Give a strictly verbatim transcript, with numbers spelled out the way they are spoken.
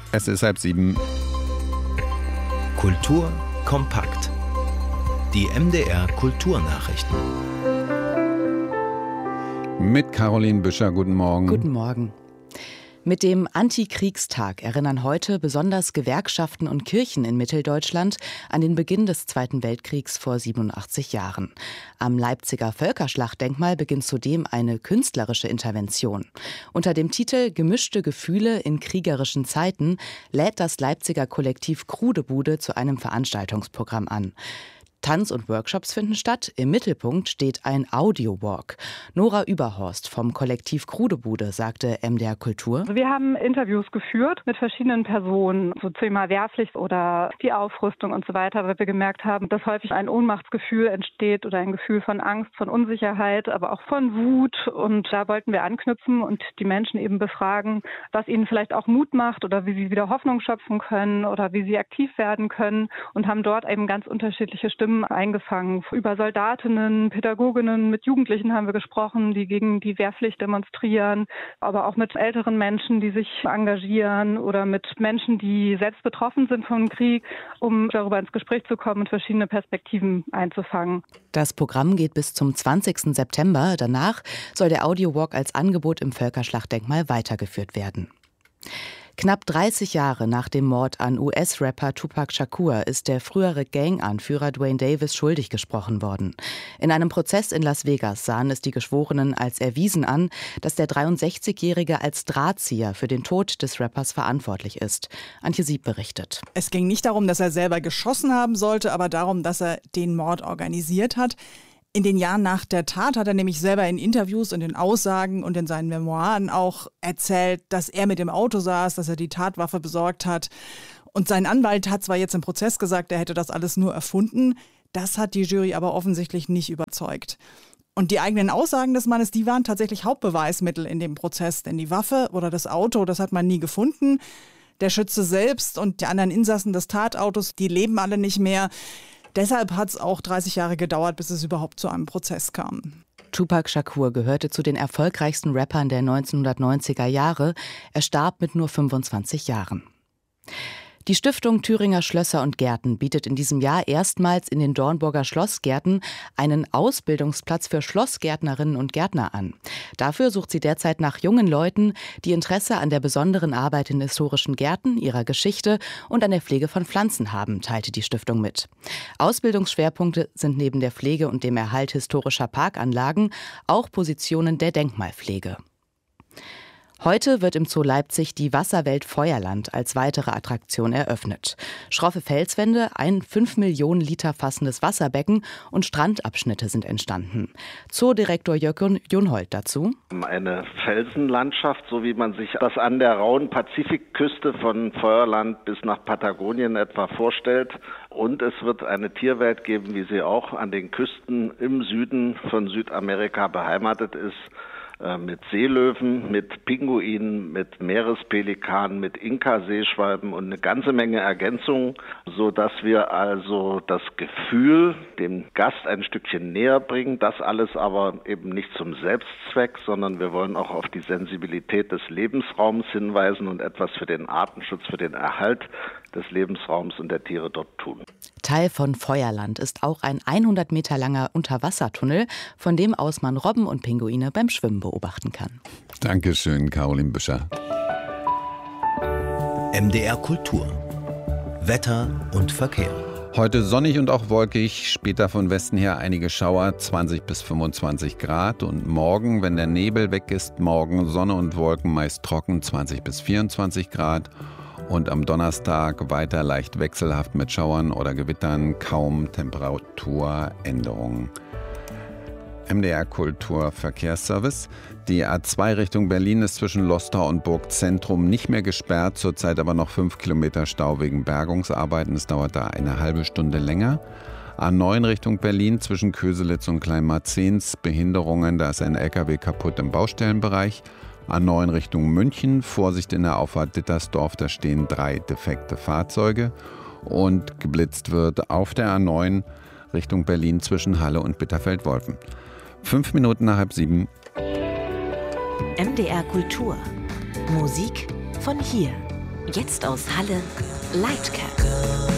Es ist halb sieben. Kultur kompakt. Die M D R Kulturnachrichten. Mit Caroline Büscher, guten Morgen. Guten Morgen. Mit dem Antikriegstag erinnern heute besonders Gewerkschaften und Kirchen in Mitteldeutschland an den Beginn des Zweiten Weltkriegs vor siebenundachtzig Jahren. Am Leipziger Völkerschlachtdenkmal beginnt zudem eine künstlerische Intervention. Unter dem Titel »Gemischte Gefühle in kriegerischen Zeiten« lädt das Leipziger Kollektiv Krudebude zu einem Veranstaltungsprogramm an. Tanz und Workshops finden statt. Im Mittelpunkt steht ein Audio-Walk. Nora Überhorst vom Kollektiv Krudebude sagte M D R Kultur: Wir haben Interviews geführt mit verschiedenen Personen, so zum Thema Wehrpflicht oder die Aufrüstung und so weiter, weil wir gemerkt haben, dass häufig ein Ohnmachtsgefühl entsteht oder ein Gefühl von Angst, von Unsicherheit, aber auch von Wut. Und da wollten wir anknüpfen und die Menschen eben befragen, was ihnen vielleicht auch Mut macht oder wie sie wieder Hoffnung schöpfen können oder wie sie aktiv werden können, und haben dort eben ganz unterschiedliche Stimmen eingefangen. Über Soldatinnen, Pädagoginnen, mit Jugendlichen haben wir gesprochen, die gegen die Wehrpflicht demonstrieren, aber auch mit älteren Menschen, die sich engagieren, oder mit Menschen, die selbst betroffen sind vom Krieg, um darüber ins Gespräch zu kommen und verschiedene Perspektiven einzufangen. Das Programm geht bis zum zwanzigsten September. Danach soll der Audiowalk als Angebot im Völkerschlachtdenkmal weitergeführt werden. Knapp dreißig Jahre nach dem Mord an U S-Rapper Tupac Shakur ist der frühere Gang-Anführer Duane Davis schuldig gesprochen worden. In einem Prozess in Las Vegas sahen es die Geschworenen als erwiesen an, dass der dreiundsechzigjährige als Drahtzieher für den Tod des Rappers verantwortlich ist. Antje Sieb berichtet. Es ging nicht darum, dass er selber geschossen haben sollte, aber darum, dass er den Mord organisiert hat. In den Jahren nach der Tat hat er nämlich selber in Interviews und in Aussagen und in seinen Memoiren auch erzählt, dass er mit dem Auto saß, dass er die Tatwaffe besorgt hat. Und sein Anwalt hat zwar jetzt im Prozess gesagt, er hätte das alles nur erfunden. Das hat die Jury aber offensichtlich nicht überzeugt. Und die eigenen Aussagen des Mannes, die waren tatsächlich Hauptbeweismittel in dem Prozess. Denn die Waffe oder das Auto, das hat man nie gefunden. Der Schütze selbst und die anderen Insassen des Tatautos, die leben alle nicht mehr. Deshalb hat es auch dreißig Jahre gedauert, bis es überhaupt zu einem Prozess kam. Tupac Shakur gehörte zu den erfolgreichsten Rappern der neunzehnhundertneunziger Jahre. Er starb mit nur fünfundzwanzig Jahren. Die Stiftung Thüringer Schlösser und Gärten bietet in diesem Jahr erstmals in den Dornburger Schlossgärten einen Ausbildungsplatz für Schlossgärtnerinnen und Gärtner an. Dafür sucht sie derzeit nach jungen Leuten, die Interesse an der besonderen Arbeit in historischen Gärten, ihrer Geschichte und an der Pflege von Pflanzen haben, teilte die Stiftung mit. Ausbildungsschwerpunkte sind neben der Pflege und dem Erhalt historischer Parkanlagen auch Positionen der Denkmalpflege. Heute wird im Zoo Leipzig die Wasserwelt Feuerland als weitere Attraktion eröffnet. Schroffe Felswände, ein fünf Millionen Liter fassendes Wasserbecken und Strandabschnitte sind entstanden. Zoodirektor Jörg Junhold dazu: Eine Felsenlandschaft, so wie man sich das an der rauen Pazifikküste von Feuerland bis nach Patagonien etwa vorstellt. Und es wird eine Tierwelt geben, wie sie auch an den Küsten im Süden von Südamerika beheimatet ist. Mit Seelöwen, mit Pinguinen, mit Meerespelikanen, mit Inka-Seeschwalben und eine ganze Menge Ergänzungen, sodass wir also das Gefühl dem Gast ein Stückchen näher bringen. Das alles aber eben nicht zum Selbstzweck, sondern wir wollen auch auf die Sensibilität des Lebensraums hinweisen und etwas für den Artenschutz, für den Erhalt des Lebensraums und der Tiere dort tun. Teil von Feuerland ist auch ein hundert Meter langer Unterwassertunnel, von dem aus man Robben und Pinguine beim Schwimmen beobachten kann. Dankeschön, Caroline Büscher. M D R Kultur. Wetter und Verkehr. Heute sonnig und auch wolkig, später von Westen her einige Schauer, zwanzig bis fünfundzwanzig Grad. Und morgen, wenn der Nebel weg ist, morgen Sonne und Wolken meist trocken, zwanzig bis vierundzwanzig Grad. Und am Donnerstag weiter leicht wechselhaft mit Schauern oder Gewittern, kaum Temperaturänderungen. M D R Kultur Verkehrsservice. Die A zwei Richtung Berlin ist zwischen Lostar und Burgzentrum nicht mehr gesperrt, zurzeit aber noch fünf Kilometer Stau wegen Bergungsarbeiten. Es dauert da eine halbe Stunde länger. A neun Richtung Berlin zwischen Köselitz und Kleinmarzens, Behinderungen, da ist ein L K W kaputt im Baustellenbereich. A neun Richtung München, Vorsicht in der Auffahrt Dittersdorf, da stehen drei defekte Fahrzeuge. Und geblitzt wird auf der A neun Richtung Berlin zwischen Halle und Bitterfeld-Wolfen. Fünf Minuten nach halb sieben. M D R Kultur. Musik von hier. Jetzt aus Halle Lightcap.